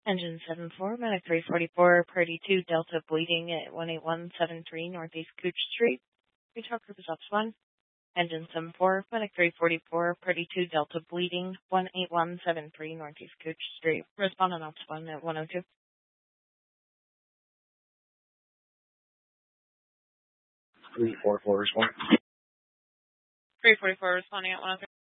Engine 7-4, Medic 344, Party 2, Delta bleeding at 18173 Northeast Cooch Street. Reach-out group is Ops 1. Engine 7-4, Medic 344, Party 2, Delta bleeding, 18173 Northeast Cooch Street. Respond on Ops 1 at 102. 344 responding. 344 responding at 103.